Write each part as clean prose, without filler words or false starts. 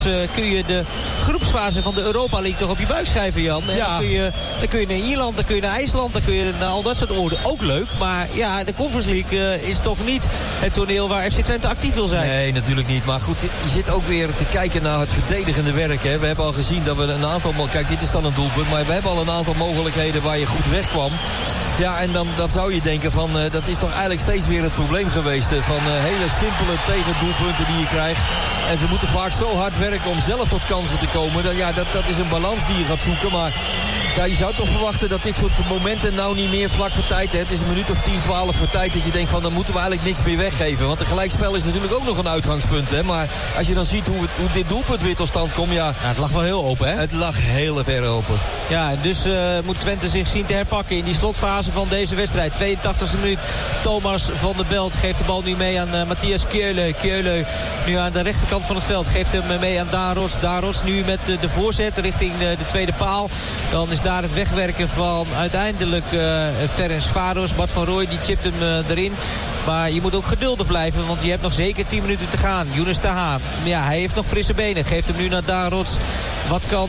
kun je de groepsfase van de Europa League toch op je buik schrijven, Jan. En dan kun je naar Ierland, dan kun je naar IJsland, dan kun je naar al dat soort oorden. Ook leuk, maar ja, de Conference League is toch niet het toneel waar FC Twente actief wil zijn. Nee, natuurlijk niet. Maar goed, je zit ook weer te kijken naar het verdedigende werk. Hè. We hebben al gezien dat we een aantal... Kijk, dit is dan een doelpunt, maar we hebben al een aantal mogelijkheden waar je goed wegkwam. Ja, en dan zou je denken van... dat is toch eigenlijk steeds weer het probleem geweest. Van hele simpele tegendoelpunten die je krijgt. En ze moeten vaak zo hard werken om zelf tot kansen te komen. Dat is een balans die je gaat zoeken. Maar ja, je zou toch verwachten dat dit soort momenten nou niet meer vlak voor tijd. Hè. Het is een minuut of 10, 12 voor tijd dat je denkt van... dan moeten we eigenlijk niks meer weggeven. Want een gelijkspel is natuurlijk ook nog een uitgangspunt. Hè. Maar als je dan ziet hoe dit doelpunt weer tot stand komt... Ja, het lag wel heel open, hè? Het lag heel ver open. Ja, dus moet Twente zich zien te herpakken in die slotfase van deze wedstrijd. 82e minuut. Thomas van der Belt geeft de bal nu mee aan Matthias Kjöle. Kjöle nu aan de rechterkant van het veld. Geeft hem mee aan Daan Rots. Daan Rots nu met de voorzet richting de tweede paal. Dan is daar het wegwerken van uiteindelijk Ferencváros. Bart van Rooij die chipt hem erin. Maar je moet ook geduldig blijven, want je hebt nog zeker 10 minuten te gaan. Younes Taha, ja, hij heeft nog frisse benen. Geeft hem nu naar Daan Rots. Wat kan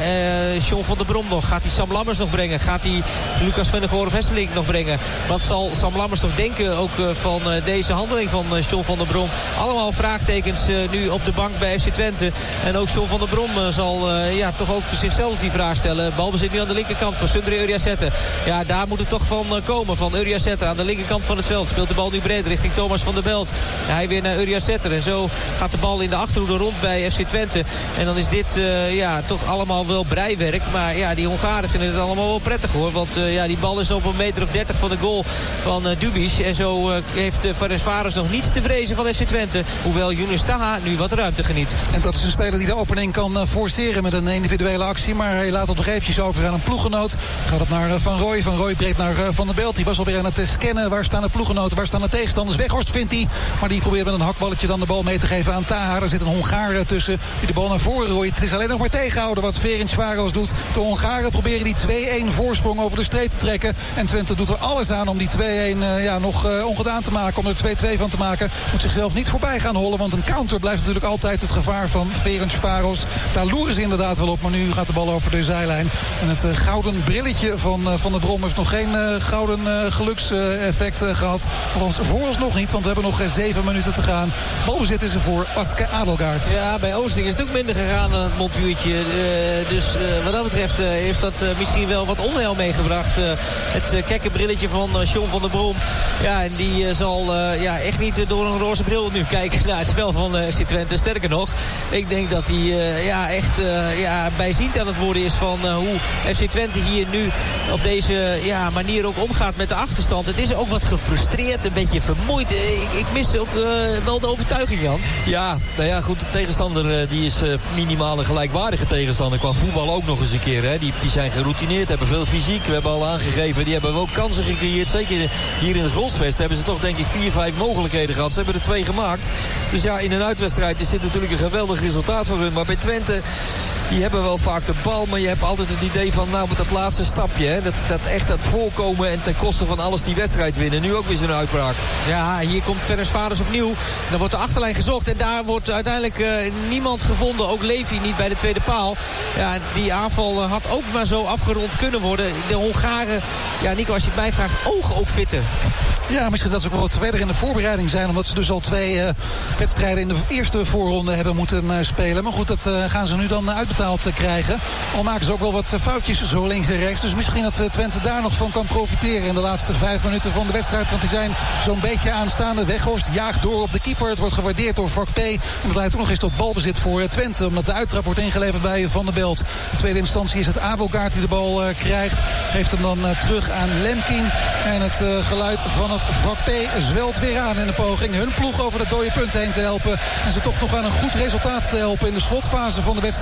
John van der Brom nog? Gaat hij Sam Lammers nog brengen? Gaat hij Lucas Vennegoor of Hesselink nog brengen? Wat zal Sam Lammers nog denken ook van deze handeling van John van der Brom? Allemaal vraagtekens nu op de bank bij FC Twente. En ook John van der Brom zal toch ook zichzelf die vraag stellen. Balbezit nu aan de linkerkant voor Sundre Uriasette. Ja, daar moet het toch van komen. Van Uriasette aan de linkerkant van het veld. Speelt de bal nu breed richting Thomas van der Belt. Hij weer naar Uriasette. En zo gaat de bal in de achterhoede rond bij FC Twente. En dan is dit toch allemaal wel breiwerk. Maar ja, die Hongaren vinden het allemaal wel prettig, hoor. Want die bal is op een meter of 30 van de goal van Dubiš. En zo heeft Ferencváros nog niets te vrezen van FC Twente. Hoewel Younes Taha nu wat ruimte geniet. En dat is een speler die de opening kan forceren met een individuele actie. Maar hij laat het nog eventjes over aan een ploeggenoot. Gaat het naar Van Rooij. Van Rooij breekt naar Van der Belt. Die was alweer aan het scannen. Waar staan de ploeggenoten? Waar staan de tegenstanders? Weghorst vindt hij. Maar die probeert met een hakballetje dan de bal mee te geven aan Taha. Er zit een Hongaar tussen die de bal naar voren rooit. Het is alleen nog maar tegenhouden wat Ferencváros doet. De Hongaren proberen die 2-1 voorsprong over de streep te trekken. En Twente doet er alles aan om die 2-1 nog ongedaan te maken. Om er 2-2 van te maken. Moet zichzelf niet voorbij gaan hollen. Want een counter blijft natuurlijk altijd het gevaar van Ferencváros. Daar loeren ze inderdaad wel op. Maar nu gaat de bal over de zijlijn. En het gouden brilletje van de Brom heeft nog geen gouden gelukseffect gehad. Althans vooralsnog niet. Want we hebben nog 7 minuten te gaan. Balbezit is er voor Aske Adelgaard. Ja, bij Oosting is het ook minder gegaan dan het montuurtje. Dus wat dat betreft heeft dat misschien wel wat onheil meegebracht. Het kekke brilletje van John van der Brom. Ja, en die zal echt niet door een roze bril nu kijken naar het spel van FC Twente. Sterker nog, ik denk dat hij echt bijziend aan het worden is van hoe FC Twente hier nu op deze manier ook omgaat met de achterstand. Het is ook wat gefrustreerd, een beetje vermoeid. Ik mis ook wel de overtuiging, Jan. Ja, nou ja, goed, de tegenstander die is minimaal een gelijkwaardige tegenstander. Qua voetbal ook nog eens een keer. Hè. Die zijn geroutineerd, hebben veel fysiek. We hebben al aangegeven, die hebben ook kansen gecreëerd. Zeker hier in het Grosvest hebben ze toch denk ik 4-5 mogelijkheden gehad. Ze hebben er 2 gemaakt. Dus ja, in een uitwedstrijd is dit natuurlijk een geweldig resultaat voor hun. Maar bij Twente, die hebben wel vaak de bal. Maar je hebt altijd het idee van, nou, met dat laatste stapje. Hè, dat voorkomen en ten koste van alles die wedstrijd winnen. Nu ook weer zo'n uitbraak. Ja, hier komt Ferencváros opnieuw. Dan wordt de achterlijn gezocht. En daar wordt uiteindelijk niemand gevonden. Ook Levy niet bij de tweede paal. Ja, die aanval had ook maar zo afgerond kunnen worden. De Hongaren, ja, Nico, als je het mij vraagt, ogen ook fitten. Ja, misschien dat ze ook wel wat verder in de voorbereiding zijn. Omdat ze dus al 2 wedstrijden in de eerste voorronde hebben moeten spelen. Maar goed, dat gaan ze nu dan uitbetaald krijgen. Al maken ze ook wel wat foutjes zo links en rechts. Dus misschien dat Twente daar nog van kan profiteren in de laatste 5 minuten van de wedstrijd. Want die zijn zo'n beetje aanstaande. Weghorst jaagt door op de keeper. Het wordt gewaardeerd door Vak P. En dat leidt ook nog eens tot balbezit voor Twente. Omdat de uittrap wordt ingeleverd bij Van der Belt. In tweede instantie is het Adelgaard die de bal krijgt. Geeft hem dan terug aan Lemkin. En het geluid vanaf Vak P zwelt weer aan in de poging hun ploeg over dat dode punt heen te helpen. En ze toch nog aan een goed resultaat te helpen in de slotfase van de wedstrijd tegen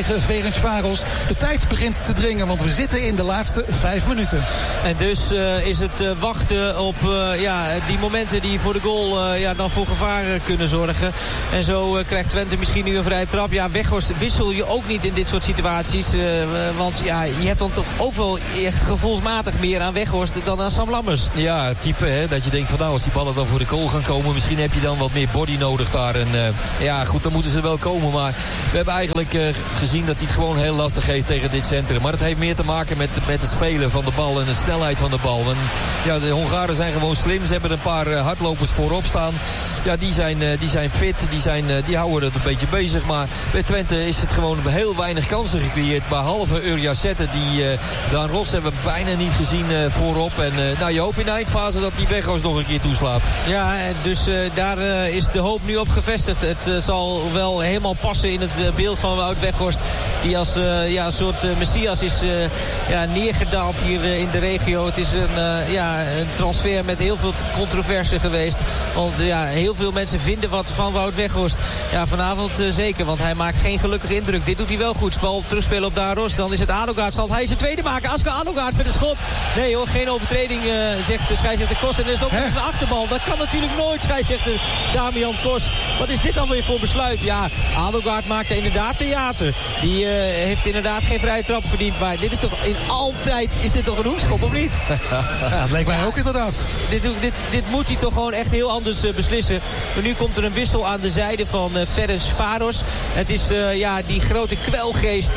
tegen Ferencváros. De tijd begint te dringen, want we zitten in de laatste 5 minuten. En dus is het wachten op die momenten die voor de goal dan voor gevaar kunnen zorgen. En zo krijgt Twente misschien nu een vrije trap. Ja, Weghorst wissel je ook niet in dit soort situaties. Want je hebt dan toch ook wel echt gevoelsmatig meer aan Weghorst dan aan Sam Lammers. Ja, type hè, dat je denkt van als die ballen dan voor de goal gaan komen, misschien heb je dan wat meer body nodig daar. En goed, dan moeten ze wel komen. Maar we hebben eigenlijk gezien dat hij het gewoon heel lastig heeft tegen dit centrum. Maar het heeft meer te maken met het spelen van de bal en de snelheid van de bal. En ja, de Hongaren zijn gewoon slim. Ze hebben een paar hardlopers voorop staan. Ja, die zijn fit. Die houden het een beetje bezig. Maar bij Twente is het gewoon heel weinig kansen gecreëerd. Behalve Urjasette. Daan Ros hebben we bijna niet gezien voorop. En je hoopt in de eindfase dat die Weghorst nog een keer toeslaat. Ja, dus daar is de hoop nu op gevestigd. Het zal wel helemaal passen in het beeld van Wout Weghorst. Die als een soort messias is neergedaald hier in de regio. Het is een transfer met heel veel controverse geweest. Want heel veel mensen vinden wat van Wout Weghorst. Ja, vanavond zeker, want hij maakt geen gelukkige indruk. Dit doet hij wel goed. Bal terugspelen op Daan Ros. Dan is het Adelgaard. Zal hij zijn tweede maken? Asker Adelgaard met een schot. Nee hoor, geen overtreding, zegt de scheidsrechter Kos. En er is ook nog een achterbal. Dat kan natuurlijk nooit, scheidsrechter Damian Kos. Wat is dit dan weer voor besluit? Ja, Adelgaard maakte inderdaad theater. Die heeft inderdaad geen vrije trap verdiend. Maar dit is toch is dit toch een hoekschop, of niet? Ja, dat leek mij ook inderdaad. Dit moet hij toch gewoon echt heel anders beslissen. Maar nu komt er een wissel aan de zijde van Ferencváros. Het is die grote kwelgeest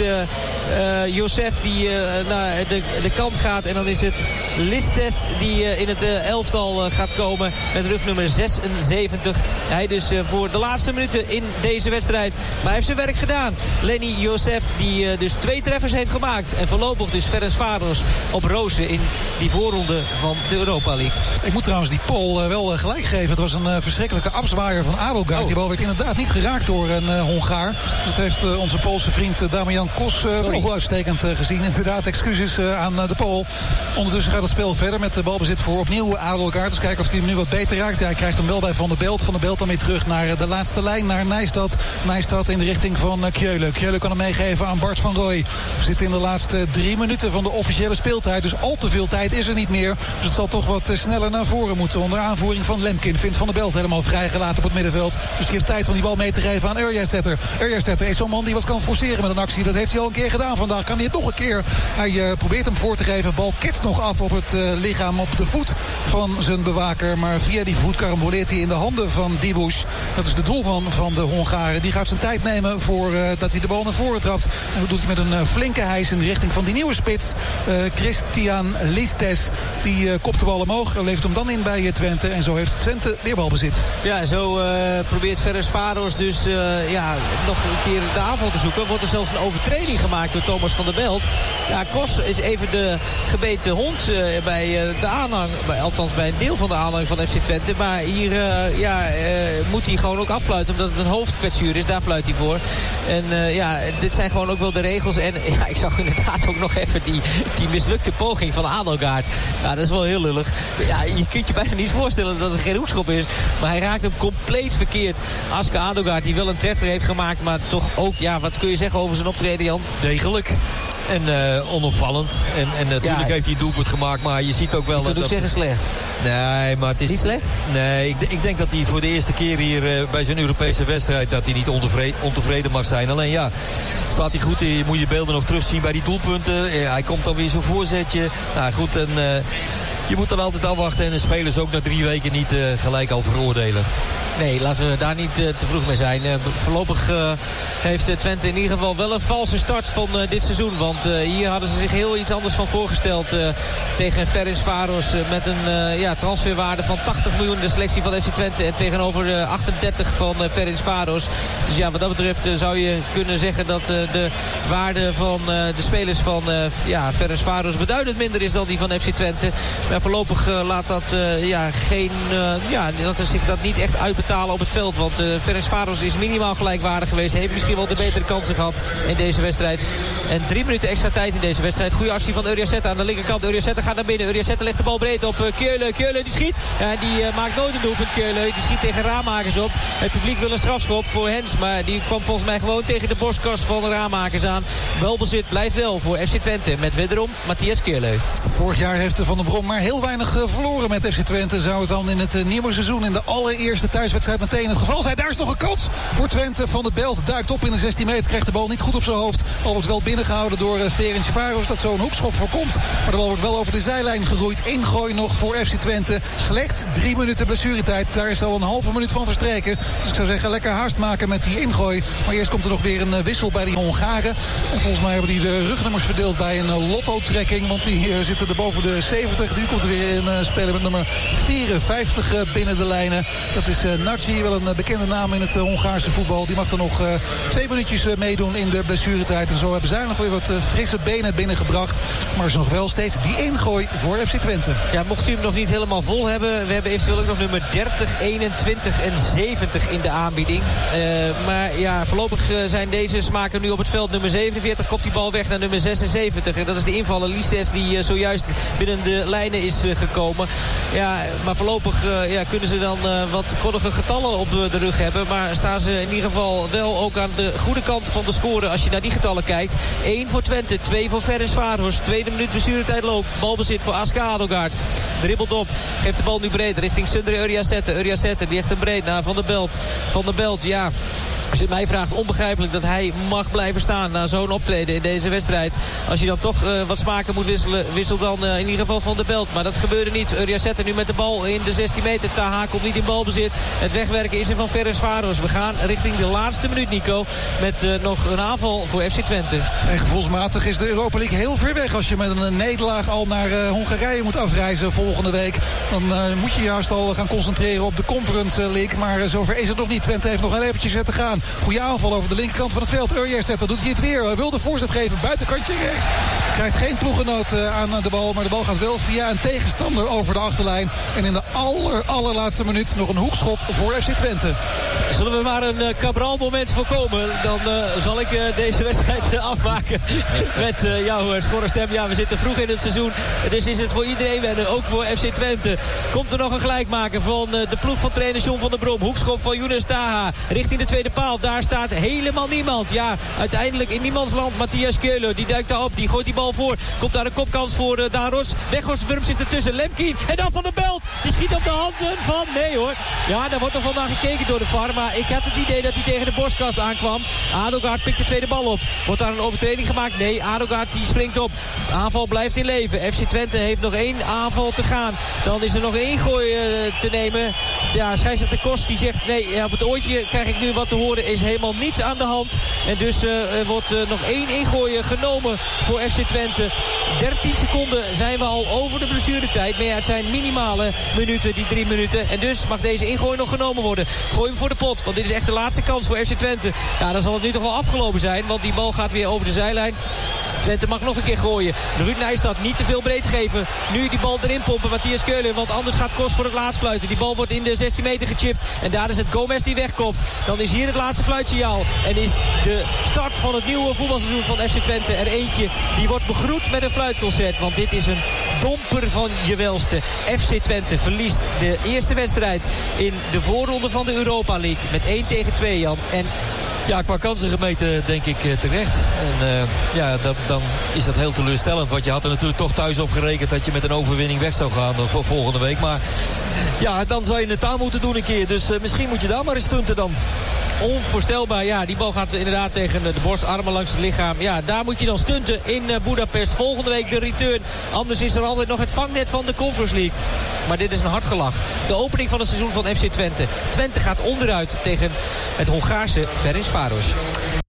Josef die naar de kant gaat. En dan is het Listes die in het elftal gaat komen met rugnummer 76. Hij dus voor de laatste minuten in deze wedstrijd. Maar hij heeft zijn werk gedaan. Lenny Josef die dus 2 treffers heeft gemaakt. En voorlopig dus Ferencváros op rozen in die voorronde van de Europa League. Ik moet trouwens die Pool wel gelijk geven. Het was een verschrikkelijke afzwaaier van Adelgaard. Die bal werd inderdaad niet geraakt door een Hongaar. Dus dat heeft onze Poolse vriend Damian Kos wel uitstekend gezien. Inderdaad, excuses aan de Pool. Ondertussen gaat het spel verder met de balbezit voor opnieuw Adelgaard. Dus kijken of hij hem nu wat beter raakt. Ja, hij krijgt hem wel bij Van der Belt. Van der Belt dan weer terug naar de laatste lijn, naar Nijstad. Nijstad in de richting van Kjöle. Kjöle kan hem meegeven aan Bart van Rooij. We zitten in de laatste 3 minuten van de officiële speeltijd. Dus al te veel tijd is er niet meer. Dus het zal toch wat sneller naar voren moeten. Onder aanvoering van Lemkin vindt Van der Belt helemaal vrijgelaten op het middenveld. Dus die heeft tijd om die bal mee te geven aan Urjasette. Urjasette is zo'n man die wat kan forceren met een actie. Dat heeft hij al een keer gedaan vandaag. Kan hij het nog een keer? Hij probeert hem voor te geven. Bal kitst nog af op het lichaam, op de voet van zijn bewaker. Maar via die voet karamboleert hij in de handen van Dibuš. Dat is de doelman van de Hongaren. Die gaat zijn tijd nemen voordat hij de bal naar voren trapt. En dat doet hij met een flinke hijs in de richting van die nieuwe spits. Christian Listes. Die kopt de bal omhoog. Levert hem dan in bij Twente. En zo heeft Twente weer balbezit. Ja, zo probeert Ferencváros dus nog een keer de aanval te zoeken. Wordt er zelfs een overtreding gemaakt door Thomas van der Belt. Ja, Kos is even de gebeten hond bij de aanhang. Althans bij een deel van de aanhang van FC Twente. Maar hier moet hij gewoon ook affluiten. Omdat het een hoofdkwetsuur is. Daar fluit hij voor. En dit zijn gewoon ook wel de regels. En ja, ik zag inderdaad ook nog even die mislukte poging van Adelgaard. Ja, dat is wel heel lullig. Ja, je kunt je bijna niet voorstellen dat het geen hoekschop is. Maar hij raakt hem compleet verkeerd. Asker Adelgaard die wel een treffer heeft gemaakt. Maar toch ook, wat kun je zeggen over zijn optreden, Jan? Degelijk. En onopvallend. En natuurlijk heeft hij een doelpunt gemaakt. Maar je ziet ook wel... Ik kan ook zeggen slecht. Nee, maar het is... Niet slecht? Nee, ik denk dat hij voor de eerste keer hier bij zijn Europese wedstrijd... dat hij niet ontevreden mag zijn. Alleen staat hij goed. Je moet je beelden nog terugzien bij die doelpunten. Hij komt dan weer zo'n voorzetje. Nou goed, en je moet dan altijd afwachten. En de spelers ook na 3 weken niet gelijk al veroordelen. Nee, laten we daar niet te vroeg mee zijn. Voorlopig heeft Twente in ieder geval wel een valse start van dit seizoen. Want hier hadden ze zich heel iets anders van voorgesteld tegen Ferencváros. Met een transferwaarde van 80 miljoen de selectie van FC Twente. En tegenover 38 van Ferencváros. Dus ja, wat dat betreft zou je kunnen zeggen dat de waarde van de spelers van Ferencváros beduidend minder is dan die van FC Twente. Maar voorlopig laat dat dat zich dat niet echt uitbetalen betalen op het veld. Want Ferencváros is minimaal gelijkwaardig geweest. Heeft misschien wel de betere kansen gehad in deze wedstrijd. En 3 minuten extra tijd in deze wedstrijd. Goede actie van Uriaseta aan de linkerkant. Uriaseta gaat naar binnen. Uriaseta legt de bal breed op Keulen. Keulen die schiet. Ja, die maakt nooit een doelpunt. Keulen die schiet tegen Raamakers op. Het publiek wil een strafschop voor Hens. Maar die kwam volgens mij gewoon tegen de borstkas van de Raamakers aan. Balbezit blijft wel voor FC Twente. Met wederom Matthias Keulen. Vorig jaar heeft Van der Brom maar heel weinig verloren met FC Twente. Zou het dan in het nieuwe seizoen in de allereerste thuiswedstrijd meteen het geval zijn? Daar is nog een kans voor Twente. Van der Belt duikt op in de 16 meter. Krijgt de bal niet goed op zijn hoofd. Al wordt wel binnengehouden door Ferencváros. Dat zo'n hoekschop voorkomt. Maar de bal wordt wel over de zijlijn geroeid. Ingooi nog voor FC Twente. Slechts 3 minuten blessuretijd. Daar is al een halve minuut van verstreken. Dus ik zou zeggen lekker haast maken met die ingooi. Maar eerst komt er nog weer een wissel bij die Hongaren. En volgens mij hebben die de rugnummers verdeeld bij een lotto-trekking. Want die zitten er boven de 70. Nu komt er weer een speler met nummer 54 binnen de lijnen. Dat is Nagy, wel een bekende naam in het Hongaarse voetbal. Die mag er nog 2 minuutjes meedoen in de blessuretijd. En zo hebben zij nog weer wat frisse benen binnengebracht. Maar er is nog wel steeds die ingooi voor FC Twente. Ja, mocht u hem nog niet helemaal vol hebben. We hebben eventueel ook nog nummer 30, 21 en 70 in de aanbieding. Maar ja, voorlopig zijn deze smaken nu op het veld. Nummer 47 kopt die bal weg naar nummer 76. En dat is de invaller Lises die zojuist binnen de lijnen is gekomen. Ja, maar voorlopig kunnen ze dan wat koddige getallen op de rug hebben. Maar staan ze in ieder geval wel ook aan de goede kant van de score als je naar die getallen kijkt. 1 voor Twente, 2 voor Ferencváros. Tweede minuut blessuretijd loopt. Balbezit voor Aska Adelgaard. Dribbelt op. Geeft de bal nu breed richting Sundre Uriaseta. Uriaseta die echt een breed naar Van der Belt. Van der Belt, ja. Als je het mij vraagt, onbegrijpelijk dat hij mag blijven staan na zo'n optreden in deze wedstrijd. Als je dan toch wat smaken moet wisselen, wissel dan in ieder geval Van der Belt. Maar dat gebeurde niet. Uriaseta nu met de bal in de 16 meter. Taha komt niet in balbezit. Het wegwerken is er van Ferencváros. We gaan richting de laatste minuut, Nico. Met nog een aanval voor FC Twente. En gevoelsmatig is de Europa League heel ver weg. Als je met een nederlaag al naar Hongarije moet afreizen volgende week. Dan moet je juist al gaan concentreren op de Conference League. Maar zover is het nog niet. Twente heeft nog wel eventjes te gaan. Goeie aanval over de linkerkant van het veld. Uriaseta doet hij het weer. Hij wil de voorzet geven. Buitenkantje rechts. Krijgt geen ploeggenoot aan de bal. Maar de bal gaat wel via een tegenstander over de achterlijn. En in de allerlaatste minuut nog een hoekschop voor FC Twente. Zullen we maar een Cabral moment voorkomen? Dan zal ik deze wedstrijd afmaken met jouw schorre stem. Ja, we zitten vroeg in het seizoen. Dus is het voor iedereen wennen. Ook voor FC Twente. Komt er nog een gelijkmaker van de ploeg van trainer John van der Brom. Hoekschop van Younes Taha. Richting de tweede paal. Daar staat helemaal niemand. Ja, uiteindelijk in niemandsland Matthias Keulen. Die duikt daar op. Die gooit die bal voor. Komt daar een kopkans voor Daan Rots. Weghorst Wurm zit ertussen. Lemkien. En dan Van der Belt. Die schiet op de handen van... Nee hoor. Ja, daar wordt nog wel naar gekeken door de VAR. Maar ik had het idee dat hij tegen de borstkast aankwam. Adelgaard pikt de tweede bal op. Wordt daar een overtreding gemaakt? Nee, Adelgaard die springt op. Aanval blijft in leven. FC Twente heeft nog 1 aanval te gaan. Dan is er nog een ingooi te nemen. Ja, scheidsrechter Kost die zegt... Nee, op het oortje krijg ik nu wat te horen. Is helemaal niets aan de hand. En dus wordt nog 1 ingooi genomen voor FC Twente. 13 seconden zijn we al over de blessuretijd. Maar ja, het zijn minimale minuten, die 3 minuten. En dus mag deze ingooi nog genomen worden. Gooi hem voor de pot, want dit is echt de laatste kans voor FC Twente. Ja, dan zal het nu toch wel afgelopen zijn. Want die bal gaat weer over de zijlijn. Twente mag nog een keer gooien. Ruud Nijstad niet te veel breed geven. Nu die bal erin pompen, Matthias Keulen. Want anders gaat Kost voor het laatst fluiten. Die bal wordt in de 16 meter gechipt. En daar is het Gomez die wegkomt. Dan is hier het laatste fluitsignaal. En is de start van het nieuwe voetbalseizoen van FC Twente er eentje. Die wordt begroet met een fluitconcert. Want dit is een domper van je welste. FC Twente verliest de eerste wedstrijd in de voorronde van de Europa League. Met 1-2, Jan. En ja, qua kansen gemeten denk ik terecht. En dan is dat heel teleurstellend. Want je had er natuurlijk toch thuis op gerekend dat je met een overwinning weg zou gaan voor volgende week. Maar ja, dan zou je het aan moeten doen een keer. Dus misschien moet je daar maar eens stunten dan. Onvoorstelbaar, ja, die bal gaat inderdaad tegen de borst, armen langs het lichaam. Ja, daar moet je dan stunten in Budapest. Volgende week de return. Anders is er altijd nog het vangnet van de Conference League. Maar dit is een hard gelach. De opening van het seizoen van FC Twente. Twente gaat onderuit tegen het Hongaarse Ferencváros.